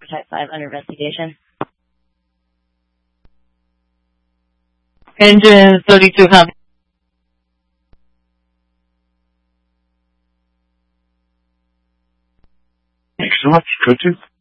Type 5 under investigation. Engine 32 copy. Thanks so much. Go to.